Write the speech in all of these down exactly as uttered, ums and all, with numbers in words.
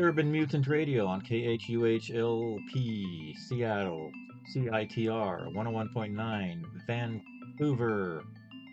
Urban Mutant Radio on K H U H L P, Seattle, C I T R, one oh one point nine, Vancouver,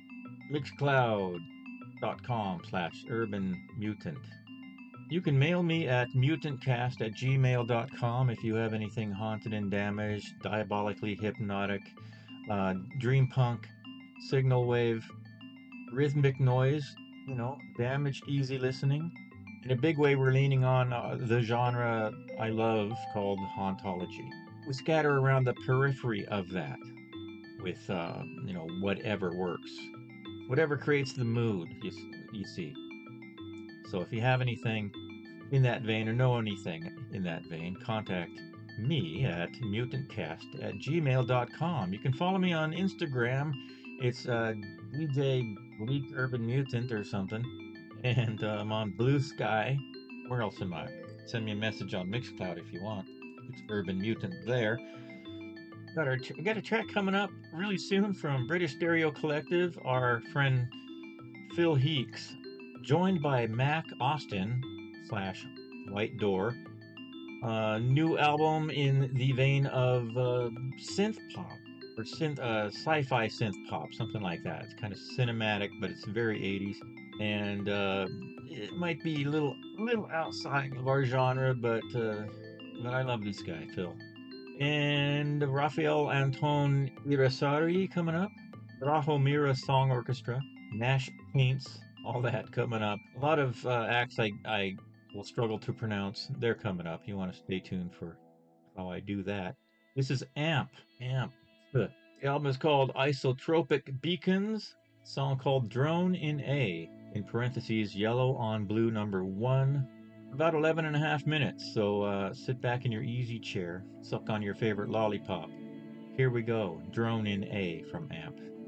mixcloud.com slash urban mutant. You can mail me at mutantcast at gmail dot com if you have anything haunted and damaged, diabolically hypnotic, uh, dream punk, signal wave, rhythmic noise, you know, damaged easy listening. In a big way, we're leaning on uh, the genre I love called hauntology. We scatter around the periphery of that with, uh, you know, whatever works, whatever creates the mood, you, you see. So if you have anything in that vein or know anything in that vein, contact me at mutantcast at gmail dot com. You can follow me on Instagram. It's uh, D J Bleak Urban Mutant or something. And uh, I'm on Blue Sky. Where else am I? Send me a message on Mixcloud if you want. It's Urban Mutant there. Got our we got a track coming up really soon from British Stereo Collective. Our friend Phil Heeks, joined by Mac Austin slash White Door. Uh, new album in the vein of uh, synth pop or synth uh, sci-fi synth pop, something like that. It's kind of cinematic, but it's very eighties, and uh, it might be a little little outside of our genre, but uh, but I love this guy, Phil. And Rafael Anton Irasari coming up. Rahomira Song Orchestra, Nash Paints, all that coming up. A lot of uh, acts I, I will struggle to pronounce. They're coming up. You want to stay tuned for how I do that. This is Amp. Amp. The album is called Isotropic Beacons. Song called Drone in A, in parentheses, Yellow on Blue number one. About eleven and a half minutes, so uh, sit back in your easy chair, suck on your favorite lollipop. Here we go, Drone in A from Amp.